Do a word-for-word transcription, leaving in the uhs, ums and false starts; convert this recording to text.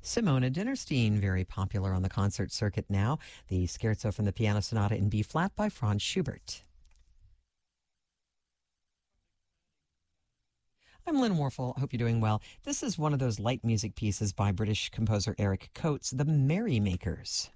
Simona Dinnerstein, very popular on the concert circuit now. The Scherzo from the Piano Sonata in B flat by Franz Schubert. I'm Lynn Warfel. Hope you're doing well. This is one of those light music pieces by British composer Eric Coates, The Merrymakers.